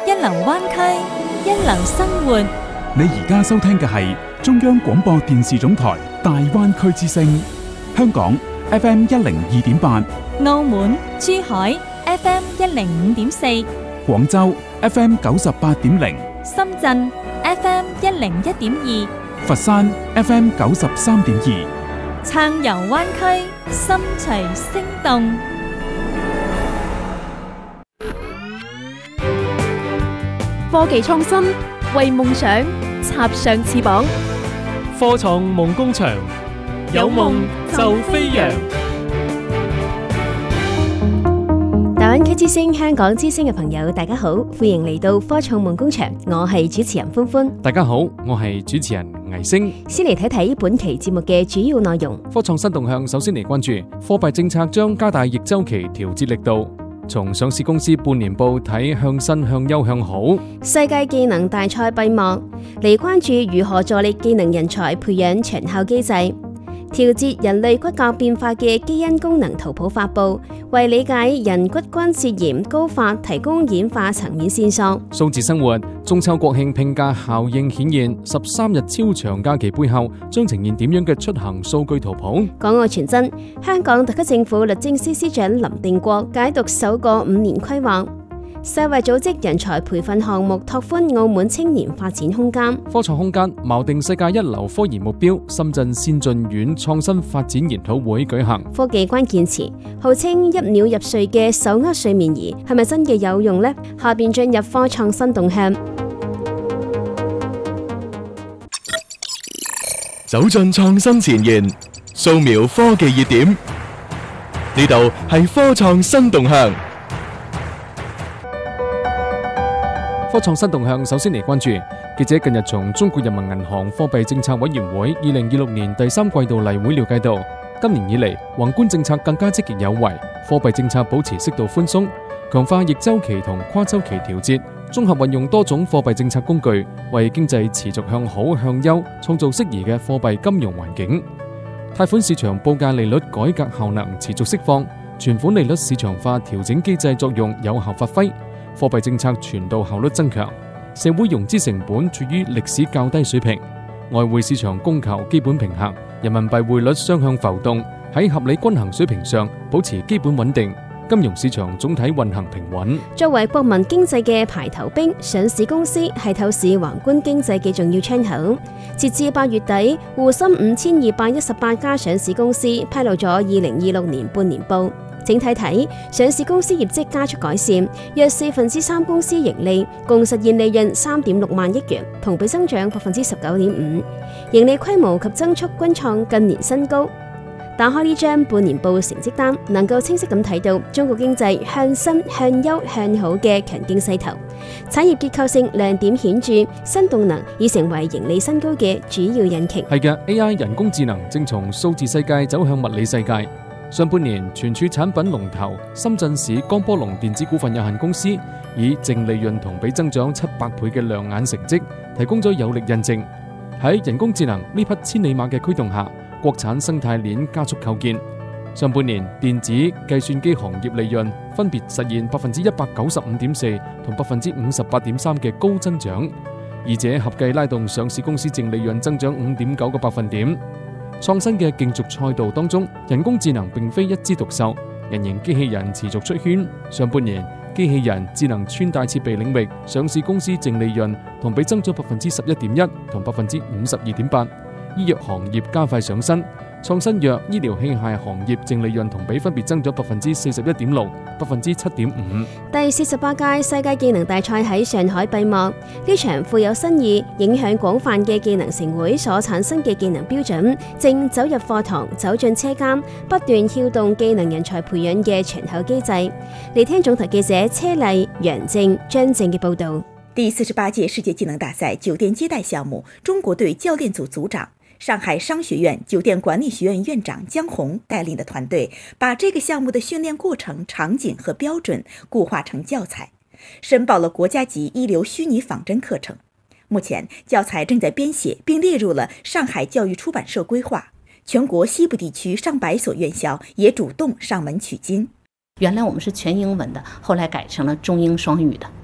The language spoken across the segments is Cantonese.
一流灣區，一流生活。 你而家收聽嘅係中央廣播電視總台大灣區之聲，香港 FM 102.8， 澳門、珠海 FM 105.4， 廣州 FM 98.0， 深圳 FM 101.2， 佛山 FM 93.2。 撐遊灣區，心隨聲動。 科技創新，為夢想插上翅膀。 科創夢工場，有夢就飛揚。 大灣區之聲、香港之聲嘅朋友，大家好，歡迎嚟到科創夢工場，我係主持人歡歡。 大家好，我係主持人倪星。 先嚟睇睇本期節目嘅主要內容。 科創新動向，首先嚟關注貨幣政策將加大逆周期調節力度。從上市公司半年報睇，向新、向優、向好。 世界技能大賽閉幕，嚟關注如何助力技能人才培養長效機制。調節人類骨骼變化嘅基因功能圖譜發布，為理解人骨關節炎高發提供演化層面線索。 數字生活，中秋國慶拼假效應顯現，13日超長假期背後將呈現點樣嘅出行數據圖譜？ 港澳傳真，香港特區政府律政司司長林定國解讀首個5年規劃。世衛組織人才培訓項目拓寬澳門青年發展空間。 科創空間錨定世界一流科研目標，深圳先進院創新發展研討會舉行。 科技關鍵詞，號稱一秒入睡嘅手握睡眠儀係咪真嘅有用呢？下邊進入科創新動向， 走進創新前沿，掃描科技熱點，呢度係科創新動向。 科創新動向，首先嚟關注記者近日從中國人民銀行貨幣政策委員會2026年第3季度例會了解到，今年以嚟宏觀政策更加積極有為，貨幣政策保持適度寬鬆，強化逆周期同跨周期調節，綜合運用多種貨幣政策工具，為經濟持續向好向優創造適宜嘅貨幣金融環境。貸款市場報價利率改革效能持續釋放，存款利率市場化調整機制作用有效發揮，貨幣政策傳導效率增強，社會融資成本處於歷史較低水平，外匯市場供求基本平衡，人民幣匯率雙向浮動喺合理均衡水平上保持基本穩定，金融市場總體運行平穩。 作為國民經濟嘅排頭兵，上市公司係透視宏觀經濟嘅重要窗口。截至8月底，滬深5218家上市公司披露咗2026年半年報。整體睇，上市公司業績加速改善，約3%公司盈利，共實現利潤3.6萬億元，同比增長19.5%，盈利規模及增速均創近年新高。打開呢張半年報成績單，能夠清晰咁睇到中國經濟向新、向優、向好嘅強勁勢頭，產業結構性亮點顯著，新動能已成為盈利新高嘅主要引擎。 係嘅 ，AI 人工智能正從數字世界走向物理世界。上半年，存儲產品龍頭深圳市江波龍電子股份有限公司以淨利潤同比增長700倍嘅亮眼成績，提供咗有力印證。喺人工智能呢匹千里馬嘅驅動下，國產生態鏈加速構建。上半年電子計算機行業利潤分別實現195.4%同58.3%嘅高增長，二者合計拉動上市公司淨利潤增長5.9個百分點。創新嘅競逐賽道當中，人工智能並非一枝獨秀，人形機器人持續出圈。上半年，機器人智能穿戴設備領域上市公司淨利潤同比增咗11.1%同52.8%。醫藥行業加快上新，創新藥、醫療器械行業淨利潤同比分別增咗41.6%、7.5%。 第48屆世界技能大賽喺上海閉幕，呢場富有新意、影響廣泛嘅技能盛會所產生嘅技能標準，正走入課堂、走進車間，不斷撬動技能人才培養嘅長效機制。嚟聽總台記者車麗、楊正、張正嘅報導。 第48屆世界技能大賽酒店接待項目，中國隊教練組組長、上海商學院酒店管理學院院長姜紅帶領的團隊，把這個項目的訓練過程、場景和標準固化成教材，申報了國家級一流虛擬仿真課程。目前教材正在編寫，並列入了上海教育出版社規劃。全國西部地區上百所院校也主動上門取經。 原來我們是全英文的，後來改成了中英雙語的。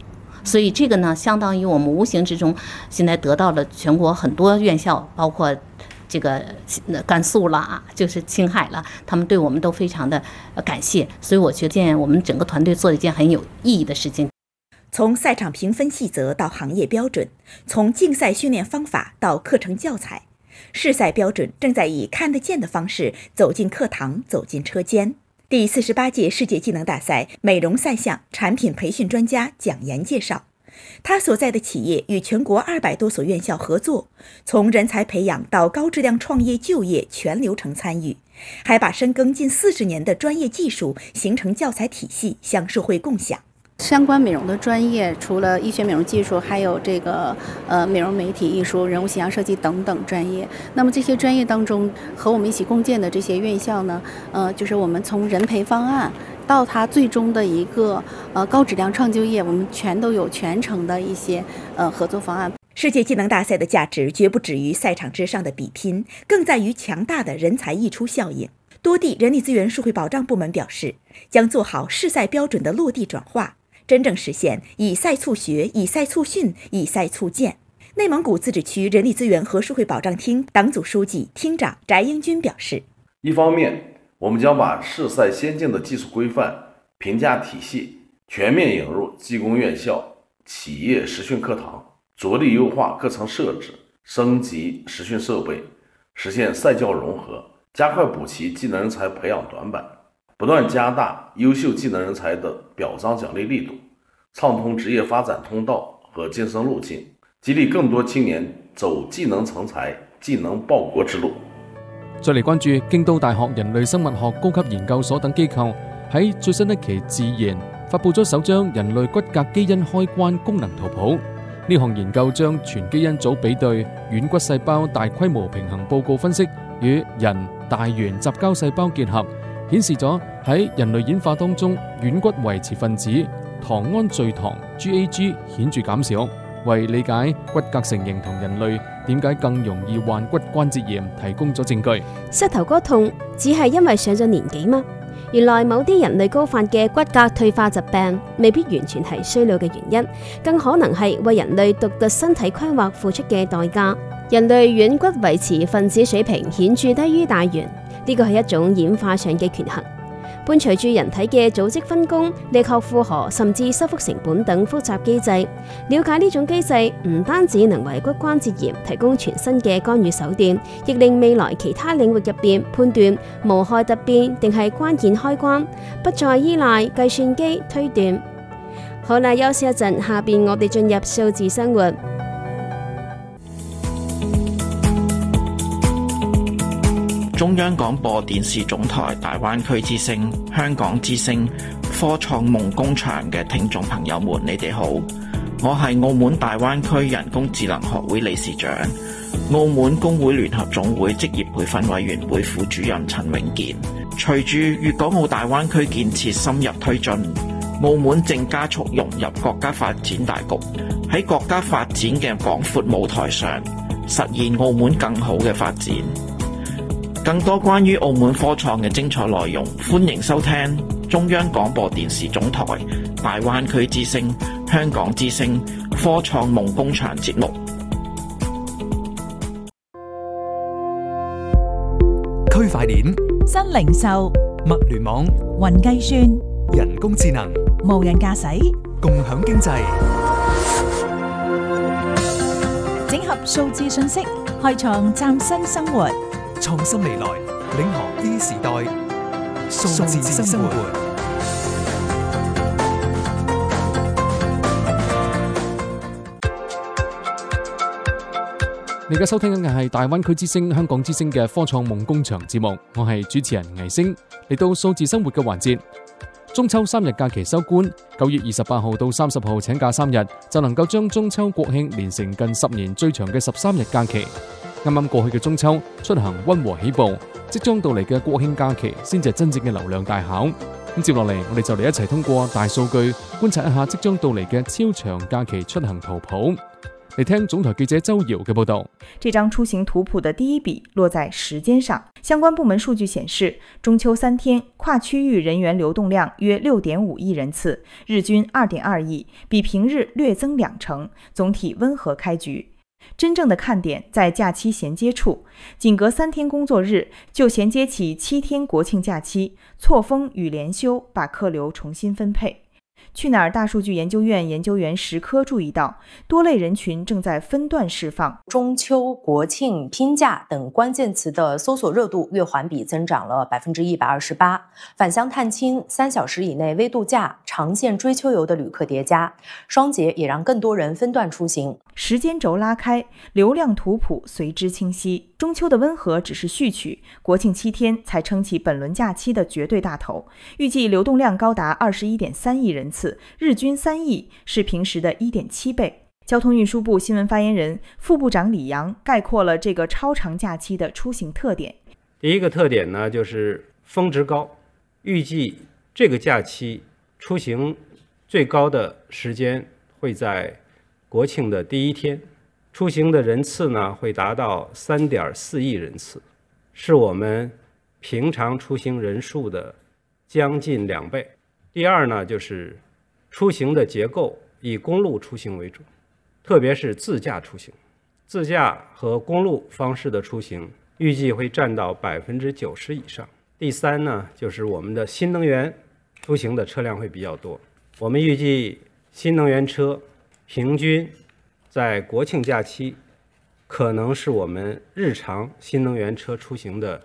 所以这个呢，相当于我们无形之中现在得到了全国很多院校，包括这个甘肃啦，就是青海啦，他们对我们都非常的感谢。所以我觉得我们整个团队做了一件很有意义的事情。 从赛场评分细则到行业标准，从竞赛训练方法到课程教材，试赛标准正在以看得见的方式走进课堂，走进车间。第48届世界技能大赛美容赛项产品培训专家讲研介绍，他所在的企业与全国200多所院校合作，从人才培养到高质量创业就业全流程参与，还把深耕近40年的专业技术形成教材体系向社会共享。 相关美容的专业，除了医学美容技术，还有这个美容媒体艺术、人物形象设计等等专业。那么这些专业当中，和我们一起共建的这些院校呢，就是我们从人培方案到它最终的一个高质量创就业，我们全都有全程的一些合作方案。 世界技能大赛的价值绝不止于赛场之上的比拼，更在于强大的人才溢出效应。多地人力资源社会保障部门表示，将做好试赛标准的落地转化，真正实现以赛促学、以赛促训、以赛促建。内蒙古自治区人力资源和社会保障厅党组书记、厅长翟英军表示， 一方面，我们将把试赛先进的技术规范、评价体系全面引入技工院校、企业实训课堂，着力优化课程设置，升级实训设备，实现赛教融合，加快补齐技能人才培养短板，不断加大优秀技能人才的表彰奖励力度，畅通职业发展通道和晋升路径，激励更多青年走技能成才、技能报國之路。 再嚟關注京都大學人類生物學高級研究所等機構喺最新一期《自然》發布咗首張人類骨骼基因開關功能圖譜。呢項研究將全基因組比對軟骨細胞大規模平衡報告分析與人大圓雜交細胞結合，顯示咗喺人類演化當中軟骨維持分子糖胺聚糖 GAG 顯著減少，為理解骨骼成形同人類點解更容易患骨關節炎提供咗證據。 膝頭哥痛只係因為上咗年紀嗎？原來某啲人類高發嘅骨骼退化疾病未必完全係衰老嘅原因，更可能係為人類獨特身體規劃付出嘅代價。人類軟骨維持分子水平顯著低於大圓，呢個係一種演化上嘅權衡。伴隨住人體嘅組織分工、力學負荷甚至修復成本等複雜機制，了解呢種機制唔單止能為骨關節炎提供全新嘅干預手段，亦令未來其他領域入邊判斷無害突變定係關鍵開關，不再依賴計算機推斷。好啦，休息一陣，下邊我哋進入數字生活。 中央廣播電視總台大灣區之聲、香港之聲、科創夢工場嘅聽眾朋友們，你哋好，我係澳門大灣區人工智能學會理事長、澳門工會聯合總會職業培訓委員會副主任陳永健。隨住粵港澳大灣區建設深入推進，澳門正加速融入國家發展大局，喺國家發展嘅廣闊舞台上，實現澳門更好嘅發展。更多關於澳門科創嘅精彩內容，歡迎收聽中央廣播電視總台大灣區之聲、香港之聲科創夢工場節目。 區塊鏈、 新零售、 物聯網、 雲計算、 人工智能、 無人駕駛、 共享經濟， 整合數字信息，開創嶄新生活。 創新未來，領航 E 時代，數字生活。 你而家收聽緊嘅係大灣區之聲、香港之聲嘅科創夢工場節目，我係主持人倪星。嚟到數字生活嘅環節，中秋3日假期收官，9月28號到30號請假3日，就能夠將中秋國慶連成近10年最長嘅13日假期。啱啱過去嘅中秋出行溫和起步，即將到嚟嘅國慶假期先至係真正嘅流量大考。咁接落嚟，我哋就嚟一齊通過大數據觀察一下即將到嚟嘅超長假期出行圖譜。 嚟聽總台記者周瑤嘅報導。 這張出行圖譜的第一筆落在時間上，相關部門數據顯示，中秋3天跨區域人員流動量約 6.5 億人次，日均 2.2 億，比平日略增2成，總體溫和開局。真正的看點在假期銜接處，僅隔3天工作日就銜接起7天國慶假期，錯峰與連休把客流重新分配。去哪兒大數據研究院研究員石科注意到，多類人群正在分段釋放。 中秋、國慶、拼假等關鍵詞的搜索熱度月環比增長了 128%， 返鄉探親、3小時以內微度假、長線追秋遊的旅客疊加，雙節也讓更多人分段出行。 時間軸拉開，流量圖譜隨之清晰。中秋的溫和只是序曲，國慶7天才撐起本輪假期的絕對大頭，預計流動量高達 21.3 億人次，日均3億，是平時的 1.7 倍。交通運輸部新聞發言人、副部長李陽概括了這個超長假期的出行特點。 第一個特點呢，就是峰值高，預計這個假期出行最高的時間會在國慶的第一天，出行的人次呢會達到 3.4 億人次，是我們平常出行人數的將近2倍。第二呢，就是出行的結構以公路出行為主，特別是自駕出行，自駕和公路方式的出行預計會佔到 90% 以上。第三呢，就是我們的新能源出行的車輛會比較多，我們預計新能源車平均在國慶假期可能是我們日常新能源車出行的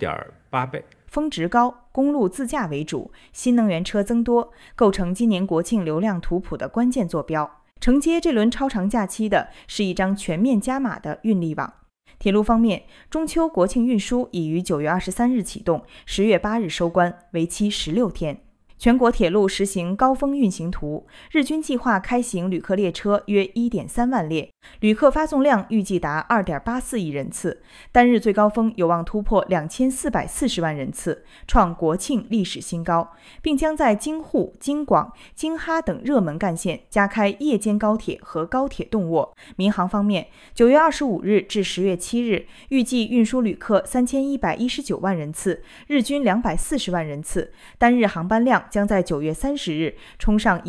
1.8 倍。 峰值高，公路自駕為主，新能源車增多，構成今年國慶流量圖譜的關鍵坐標。承接這輪超長假期的是一張全面加碼的運力網。鐵路方面，中秋國慶運輸已於9月23日啟動，10月8日收官，為期16天。全國鐵路實行高峰運行圖，日均計劃開行旅客列車約 1.3 萬列，旅客發送量預計達 2.84 億人次，單日最高峰有望突破2440萬人次，創國慶歷史新高，並將在京滬、京廣、京哈等熱門幹線加開夜間高鐵和高鐵動臥。民航方面，9月25日至10月7日，預計運輸旅客3119萬人次，日均240萬人次，單日航班量將在9月30日衝上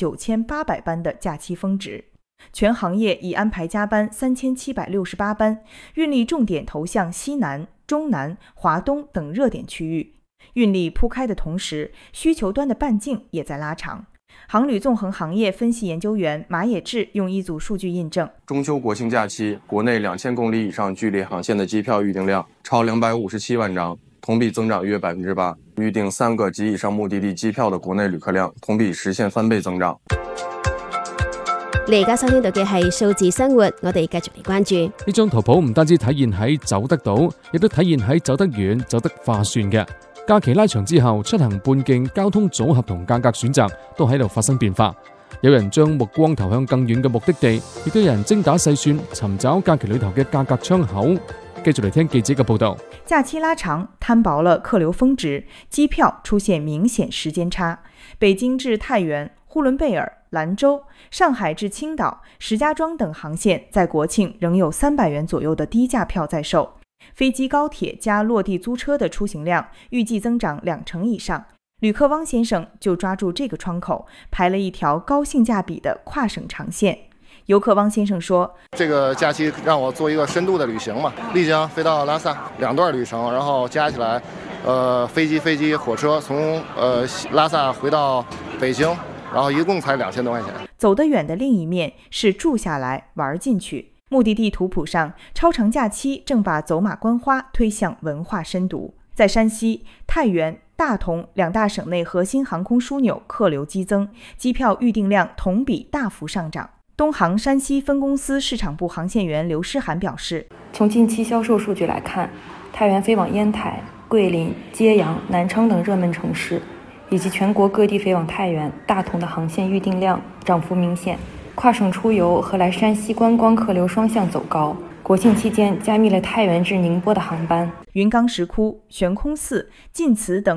19800班的假期峰值。全行業已安排加班3768班，運力重點投向西南、中南、華東等熱點區域。運力鋪開的同時，需求端的半徑也在拉長。航旅縱橫行業分析研究員馬野志用一組數據印證： 中秋國慶假期，國內2000公里以上距離航線的機票預訂量超257萬張，同比增長約 8%。預訂3個及以上目的地機票的國內旅客量同比實現翻倍增長。 你而家收聽到嘅係數字生活，我哋繼續嚟關注呢張圖譜，唔單止體現喺走得到，亦都體現喺走得遠、走得划算嘅。假期拉長之後，出行半徑、交通組合同價格選擇都喺度發生變化。有人將目光投向更遠嘅目的地，亦都有人精打細算，尋找假期裏頭嘅價格窗口。繼續嚟聽記者嘅報道。 假期拉長，攤薄了客流峰值，機票出現明顯時間差。北京至太原、呼倫貝爾、蘭州、上海至青島、石家莊等航線在國慶仍有300元左右的低價票在售。飛機、高鐵加落地租車的出行量預計增長2成以上。旅客汪先生就抓住這個窗口，排了一條高性價比的跨省長線。遊客汪先生說： 這個假期讓我做一個深度的旅行嘛，麗江飛到拉薩2段旅程，然後加起來，飛機、火車從拉薩回到北京，然後一共才2000多塊錢。走得遠的另一面是住下來玩進去。目的地圖譜上，超長假期正把走馬觀花推向文化深度。在山西、太原、大同2大省內核心航空樞紐客流激增，機票預訂量同比大幅上漲。東航山西分公司市場部航線員劉詩涵表示， 從近期銷售數據來看，太原飛往煙台、桂林、揭陽、南昌等熱門城市，以及全國各地飛往太原、大同的航線預訂量漲幅明顯，跨省出遊和來山西觀光客流雙向走高。國慶期間加密了太原至寧波的航班。 雲岡石窟、懸空寺、晉祠等